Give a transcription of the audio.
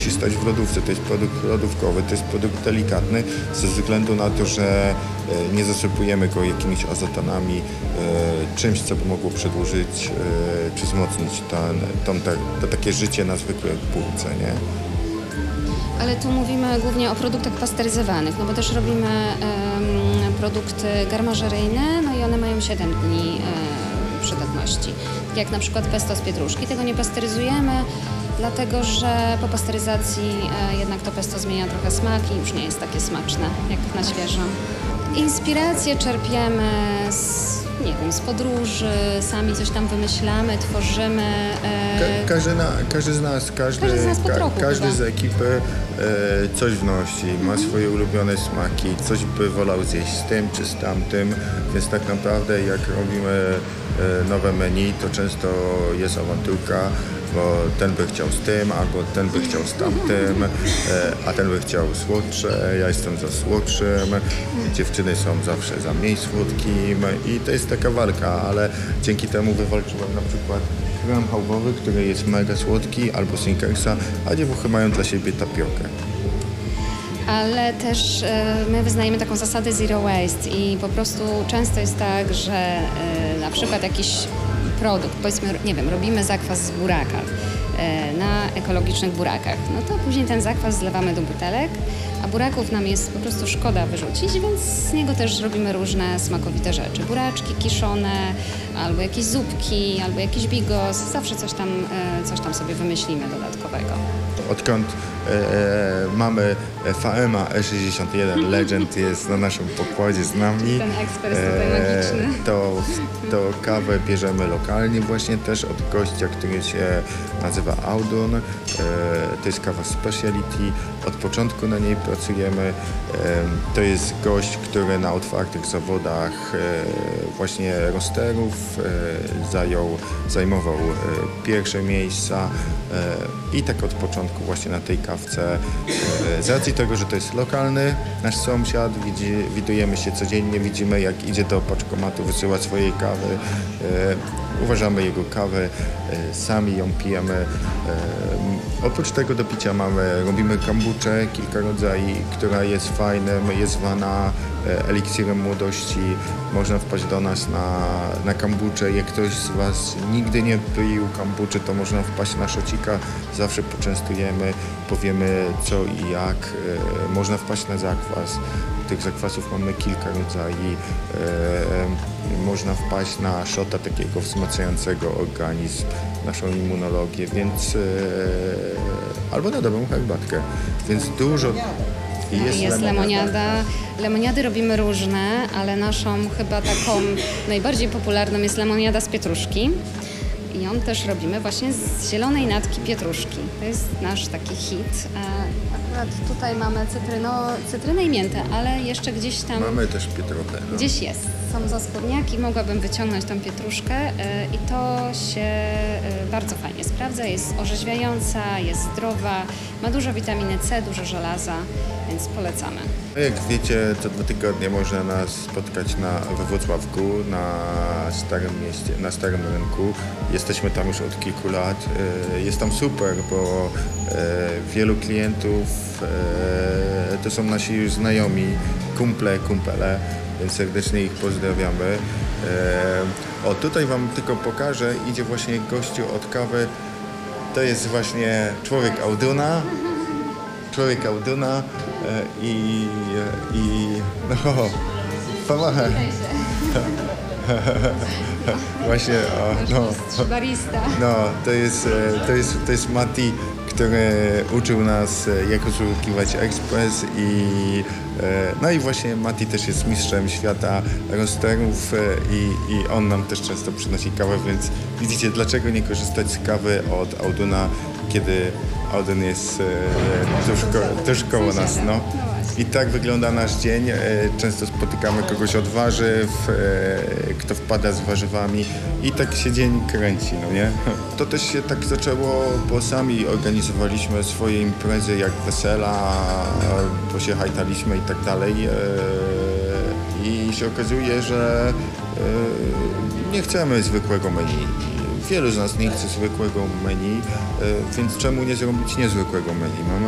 Musi stać w lodówce, to jest produkt lodówkowy, to jest produkt delikatny ze względu na to, że nie zasypujemy go jakimiś azotanami, czymś, co by mogło przedłużyć czy wzmocnić to takie życie na zwykłej półce, nie? Ale tu mówimy głównie o produktach pasteryzowanych, no bo też robimy produkty garmażeryjne, no i one mają 7 dni przydatności. Tak jak na przykład pesto z pietruszki, tego nie pasteryzujemy, dlatego że po pasteryzacji jednak to pesto zmienia trochę smak i już nie jest takie smaczne jak na świeżo. Inspiracje czerpiemy z podróży, sami coś tam wymyślamy, tworzymy. Każdy z nas po trochu, każdy z ekipy coś wnosi, ma swoje ulubione smaki, coś by wolał zjeść z tym czy z tamtym, więc tak naprawdę jak robimy nowe menu, to często jest awanturka, bo ten by chciał z tym, albo ten by chciał z tamtym, a ten by chciał słodsze, ja jestem za słodszym, dziewczyny są zawsze za mniej słodkim i to jest taka walka, ale dzięki temu wywalczyłem na przykład krem chałubowy, który jest mega słodki, albo Snickersa, a dziewuchy mają dla siebie tapiokę. Ale też my wyznajemy taką zasadę zero waste i po prostu często jest tak, że na przykład jakiś produkt, powiedzmy, nie wiem, robimy zakwas z buraka na ekologicznych burakach, no to później ten zakwas zlewamy do butelek, a buraków nam jest po prostu szkoda wyrzucić, więc z niego też robimy różne smakowite rzeczy. Buraczki kiszone, albo jakieś zupki, albo jakiś bigos, zawsze coś tam sobie wymyślimy dodatkowego. Odkąd mamy VMA E61 Legend jest na naszym pokładzie z nami. Ten ekspres tutaj magiczny. To kawę bierzemy lokalnie właśnie też od gościa, który się nazywa Audun. To jest kawa speciality. Od początku na niej pracujemy. To jest gość, który na otwartych zawodach właśnie rosterów zajmował pierwsze miejsca i tak od początku właśnie na tej kawce z racji tego, że to jest lokalny nasz sąsiad, widujemy się codziennie, widzimy jak idzie do paczkomatu wysyłać swojej kawy, uważamy jego kawę, sami ją pijemy. Oprócz tego do picia robimy kombuczę, kilka rodzajów, która jest fajnym, jest zwana eliksirem młodości. Można wpaść do nas na kombuczę. Jak ktoś z Was nigdy nie pił kombuczy, to można wpaść na szocika. Zawsze poczęstujemy, powiemy co i jak. Można wpaść na zakwas. Tych zakwasów mamy kilka rodzajów. Można wpaść na szota takiego wzmacniającego organizm, naszą immunologię, więc albo na dobrą herbatkę. Więc dużo. Jest lemoniada. Lemoniady robimy różne, ale naszą chyba taką najbardziej popularną jest lemoniada z pietruszki. I ją też robimy właśnie z zielonej natki pietruszki. To jest nasz taki hit. Akurat tutaj mamy cytrynę i miętę, ale jeszcze gdzieś tam... Mamy też pietruchę. No. Gdzieś jest. Są zaspodniaki, mogłabym wyciągnąć tą pietruszkę i to się bardzo fajnie sprawdza. Jest orzeźwiająca, jest zdrowa, ma dużo witaminy C, dużo żelaza, więc polecamy. Jak wiecie, co 2 tygodnie można nas spotkać we Włocławku, na Starym Rynku. Jesteśmy tam już od kilku lat. Jest tam super, bo wielu klientów to są nasi już znajomi, kumpele, więc serdecznie ich pozdrawiamy. Tutaj Wam tylko pokażę, idzie właśnie gościu od kawy. To jest właśnie człowiek Auduna i no, pomachę. Właśnie, barista. No, to jest Mati, który uczył nas, jak usługiwać ekspres no i właśnie Mati też jest mistrzem świata rosterów i on nam też często przynosi kawę, więc widzicie, dlaczego nie korzystać z kawy od Auduna, kiedy Audun jest tuż koło nas, no. I tak wygląda nasz dzień. Często spotykamy kogoś od warzyw, kto wpada z warzywami i tak się dzień kręci, no nie? To też się tak zaczęło, bo sami organizowaliśmy swoje imprezy jak wesela, bo się hajtaliśmy i tak dalej. I się okazuje, że nie chcemy zwykłego menu. wielu z nas nie chce zwykłego menu, więc czemu nie zrobić niezwykłego menu? Mamy